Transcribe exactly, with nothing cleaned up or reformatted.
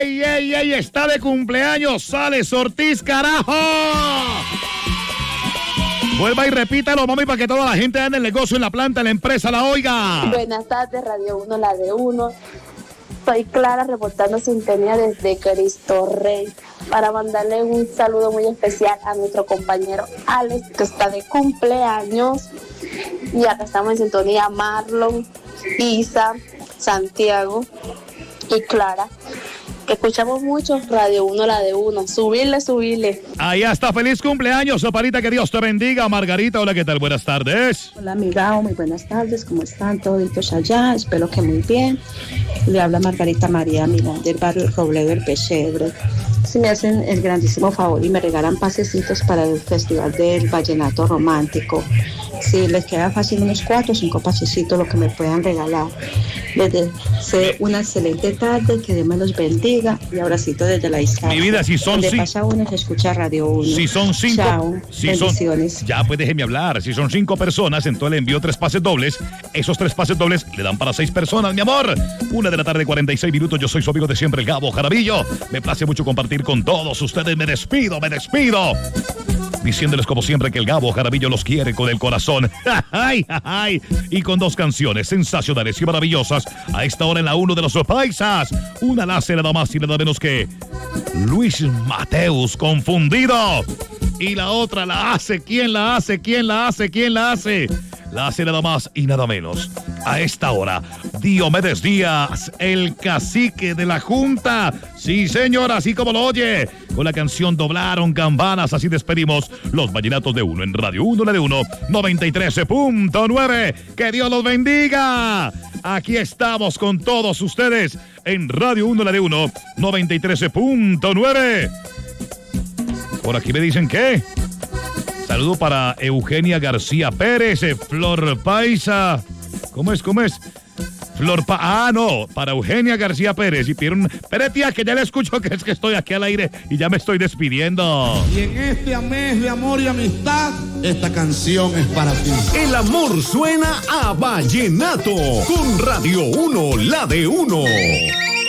¡Ey, ey, ey! Está de cumpleaños, Sales Ortiz, carajo. Vuelva y repítalo, mami, para que toda la gente en el negocio, en la planta, en la empresa, la oiga. Buenas tardes, Radio uno, la de uno. Soy Clara, reportando sintonía desde Cristo Rey, para mandarle un saludo muy especial a nuestro compañero Alex, que está de cumpleaños. Y acá estamos en sintonía Marlon, Isa, Santiago y Clara, que escuchamos mucho Radio uno, la de uno. Subirle, subirle. Allá está, feliz cumpleaños, Soparita, que Dios te bendiga. Margarita, hola, ¿qué tal? Buenas tardes. Hola, amigao, muy buenas tardes, ¿cómo están toditos allá? Espero que muy bien. Le habla Margarita María Milán, del barrio Robledo del Pesebre. Si me hacen el grandísimo favor y me regalan pasecitos para el Festival del Vallenato Romántico. Si les queda fácil, unos cuatro o cinco pasecitos, lo que me puedan regalar. Les deseo una excelente tarde, que Dios me los bendiga, y abracito desde la distancia. Mi vida, si son cinco. pasa uno, se escucha Radio uno. Si son cinco. Chao, si bendiciones. Son, ya, pues déjeme hablar. Si son cinco personas, entonces le envío tres pases dobles. Esos tres pases dobles le dan para seis personas, mi amor. Una de la tarde, cuarenta y seis minutos. Yo soy su amigo de siempre, el Gabo Jaramillo. Me place mucho compartir con todos ustedes. Me despido, me despido. Diciéndoles como siempre que el Gabo Jaramillo los quiere con el corazón. ¡Ay, ay! Y con dos canciones sensacionales y maravillosas a esta hora en la uno de los paisas. Una la hace nada más y nada menos que Luis Mateus, Confundido. Y la otra la hace, ¿quién la hace? ¿Quién la hace? ¿Quién la hace? La hace nada más y nada menos. A esta hora, Diomedes Díaz, el cacique de la Junta. Sí, señor, así como lo oye. Con la canción Doblaron Campanas, así despedimos los vallenatos de uno en Radio uno, la de uno, noventa y tres punto nueve. Que Dios los bendiga. Aquí estamos con todos ustedes en Radio uno, la de uno, noventa y tres punto nueve. Por aquí me dicen que... Saludo para Eugenia García Pérez, Flor Paisa. ¿Cómo es? ¿Cómo es? Flor Pa... Ah, no, para Eugenia García Pérez. Y pidieron... Espere, tía, que ya le escucho, que es que estoy aquí al aire y ya me estoy despidiendo. Y en este mes de amor y amistad, esta canción es para ti. El amor suena a vallenato con Radio uno, la de uno.